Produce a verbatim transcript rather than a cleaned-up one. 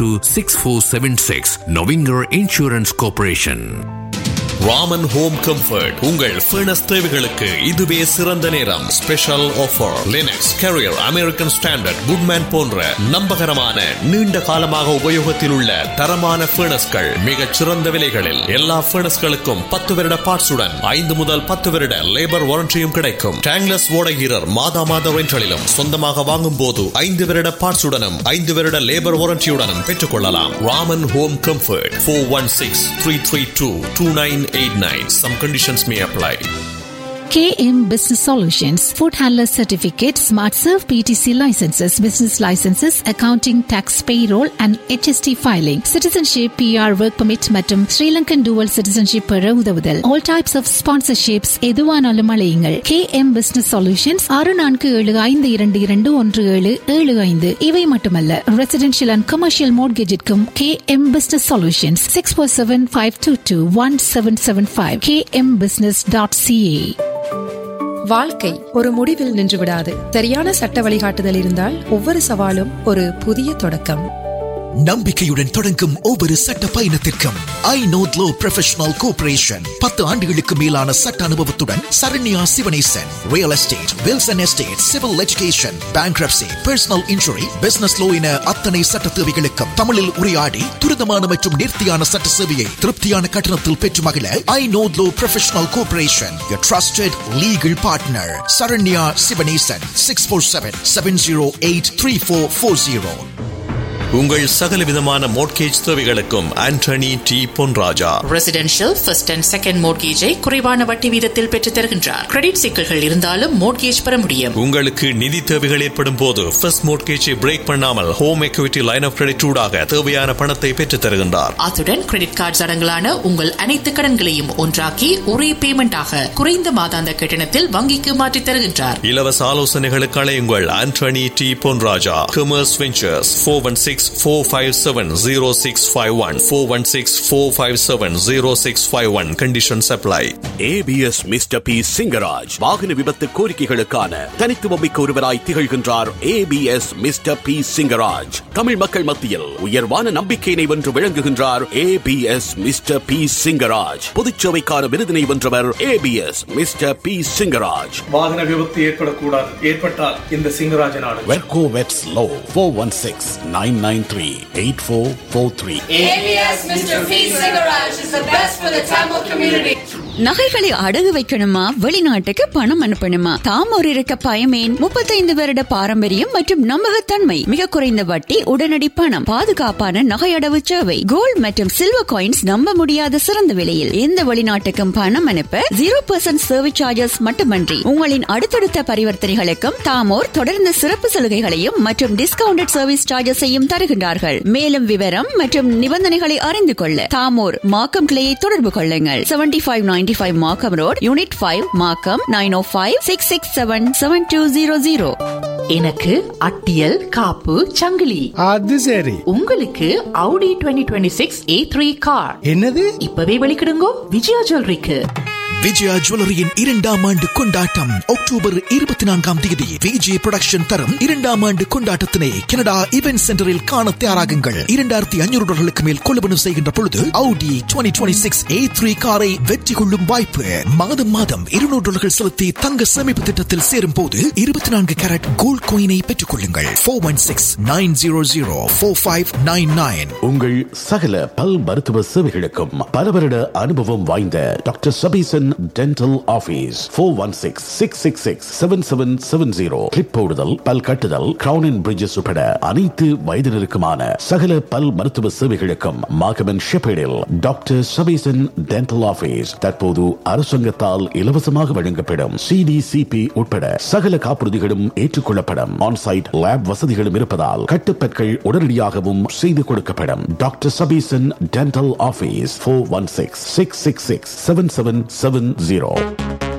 two six four seven six. Novinger Insurance Corporation. Raman home comfort உங்கள் furnace தேவைகளுக்கு இதுவே சிறந்த நேரம். Special offer. Linux, carrier, American standard, Goodman போன்ற நம்பகரமான நீண்ட காலமாக உபயோகத்தில் உள்ள தரமான ஃபர்னஸ்கள் மிகச் சிறந்த விலைகளில். எல்லா ஃபர்னஸ்களுக்கும் பத்து வருட பார்ட்ஸுடன் ஐந்து முதல் பத்து வருட லேபர் வாரண்டியும் கிடைக்கும். டேங்லஸ் ஓடகீரர் மாதா மாத ரெண்டலிலும் சொந்தமாக வாங்கும் போது ஐந்து வருட பார்ட்ஸுடனும் ஐந்து வருட லேபர் வாரண்டியுடனும் பெற்றுக் கொள்ளலாம். Raman home comfort four one six, three three two, two nine eight nine. Some conditions may apply. K M Business Solutions, Food Handler Certificate, Smart Serve P T C licenses, business licenses, accounting, tax, payroll and H S T filing, citizenship, P R, work permit மற்றும் Sri Lankan dual citizenship பெற உதவுதல். All types of sponsorships எதுவானாலும் அழையுங்கள். K M Business Solutions ஆறு நான்கு ஏழு ஐந்து இரண்டு இரண்டு ஒன்று ஏழு ஏழு ஐந்து. இவை மட்டுமல்ல, residential and commercial mortgageக்கும் K M Business Solutions six four seven, five two two, one seven seven five. k m business dot c a. வாழ்க்கை ஒரு முடிவில் நின்று விடாது. சரியான சட்ட வழிகாட்டுதல் இருந்தால் ஒவ்வொரு சவாலும் ஒரு புதிய தொடக்கம். நம்பிக்கையுடன் தொடங்கும் ஒவ்வொரு சட்ட பயணத்திற்கும் ஐ நோத் லோ ப்ரொஃபஷனல் கோஆபரேஷன் பத்து ஆண்டுகளுக்கு மேலான சட்ட அனுபவத்துடன் Saranya Sivanesan. Real estate, Wilson estate, civil education, bankruptcy, personal injury, business low என அத்தனை சட்ட தேவைகளுக்கும் தமிழில் உரையாடி துரிதமான மற்றும் நேர்த்தியான சட்ட சேவையை திருப்தியான கட்டணத்தில் பெற்று மகிழ ஐ north low professional cooperation, your trusted legal partner. Saranya Sivanesan six four seven, seven zero eight, three four four zero. உங்கள் சகல விதமான மோட்கேஜ் தேவைகளுக்கும் Antony D Ponraja. Residential first and second மோட்கேஜை குறைவான வட்டி வீதத்தில் பெற்றுத் தருகின்றார். கிரெடிட் சிக்கல்கள் இருந்தாலும் மோட்கேஜ் பெற முடியும். உங்களுக்கு நிதி தேவைகள் ஏற்படும் போது ஃபர்ஸ்ட் மோட்கேஜை பிரேக் பண்ணாமல் home equity line of credit ஊடாக தேவையான பணத்தை பெற்றுத் தருகின்றார். அத்துடன் கிரெடிட் கார்டு அடங்கலான உங்கள் அனைத்து கடன்களையும் ஒன்றாக்கி ஒரே பேமெண்டாக குறைந்த மாதாந்த கட்டணத்தில் வங்கிக்கு மாற்றித் தருகின்றார். இலவச ஆலோசனைகளுக்கு அழையுங்கள் Antony D Ponraja. Commerce ventures four one six, four five seven, zero six five one, four one six, four five seven, zero six five one. Conditions apply. A B S Mister P Singaraj வாகன விபத்து கோரிக்கைகளுக்கான தனித்துவமிக்க ஒருவராய் திகழ்கின்றார். A B S Mister P Singaraj Tamil மக்கள் மத்தியில் உயர்வான நம்பிக்கையினை வென்று விளங்குகின்றார். A B S Mister P Singaraj பொதுச்சேவைக்கான விருதினை வென்றவர். A B S Mister P Singaraj. வாகன விபத்து ஏற்படக்கூடாது, ஏற்பட்டால் இந்த சிங்கராஜ நாடு. வெர்கோ வெட்ஸ் low four one six, nine nine three, eight four four three. A B S Mister P Singaraj is the best for the Tamil community. நகைகளை அடகு வைக்கணுமா, வெளிநாட்டுக்கு பணம் அனுப்பணுமா? தாமோர் இருக்க பயமேன். முப்பத்தைந்து வருட பாரம்பரியம் மற்றும் நம்பகத்தன்மை, மிக குறைந்த வட்டி, உடனடி பணம், பாதுகாப்பான நகை அடவு சேவை, கோல்ட் மற்றும் சில்வர் காயின்ஸ் நம்ப முடியாத சிறந்த விலையில் எந்த வெளிநாட்டுக்கும் பணம் அனுப்ப ஜீரோ பர்சன்ட் சர்வீஸ் சார்ஜஸ் மட்டுமன்றி உங்களின் அடுத்தடுத்த பரிவர்த்தனைகளுக்கும் தாமோர் தொடர்ந்து சிறப்பு சலுகைகளையும் மற்றும் டிஸ்கவுண்டட் சர்வீஸ் சார்ஜஸையும் தருகின்றார்கள். மேலும் விவரம் மற்றும் நிபந்தனைகளை அறிந்து கொள்ள தாமோர் மாக்கம் கிளையை தொடர்பு கொள்ளுங்கள். Seventy five ninety-five Markham Road, Unit five, Markham nine oh five, six six seven, seven two zero zero. எனக்கு அட்டியல் காப்பு சங்கிலி. அது சரி. உங்களுக்கு Audi twenty twenty-six A three car. என்னது? இப்பவே வெளிக்கிடுங்கோ விஜயா ஜுவல்லரிக்கு. விஜயா ஜுவல்லரியின் இரண்டாம் ஆண்டு கொண்டாட்டம் அக்டோபர் இருபத்தி நான்காம் தேதி விஜய் புரொடக்ஷன் தரும் இரண்டாம் ஆண்டு கொண்டாட்டத்தினை கனடா இவென்ட் சென்டரில் காண தயாராகுங்கள். இரண்டாயிரத்தி ஐநூறு டாலர்களுக்கு மேல் கொள்வனவு செய்கின்ற பொழுது Audi twenty twenty-six A three காரை வெற்றி கொள்ளும் வாய்ப்பு. மாதம் மாதம் இருநூறு டாலர்கள் செலுத்தி தங்க சேமிப்பு திட்டத்தில் சேரும் போது இருபத்தி நான்கு கேரட் கோல்ட் காயினை பெற்றுக் கொள்ளுங்கள். four one six, nine zero zero, four five nine nine. உங்கள் சகல பல் மருத்துவ சேவைகளுக்கும் பல வருட அனுபவம் வாய்ந்த doctor Sabesan dental office four one six, six six six, seven seven seven zero. Clip போடுதல், பல் கட்டுதல், கிரவுன் அண்ட் பிரிட்ஜஸ் உட்பட அனைத்து வயதினருக்குமான சகல பல் மருத்துவ சேவைகளுக்கும் Markham and ஷெப்பேடில் doctor Sabesan dental office தற்போது அரசாங்கத்தால் இலவசமாக வழங்கப்படும் C D C P உட்பட சகல காப்புறுதிகளும் ஏற்றுக்கொள்ளப்படும். ஆன்சைட் லேப் வசதிகளும் இருப்பதால் கட்டுப்பற்கள் உடனடியாகவும் செய்து கொடுக்கப்படும். Doctor Sabesan dental office four one six, six six six, seven seven seven zero.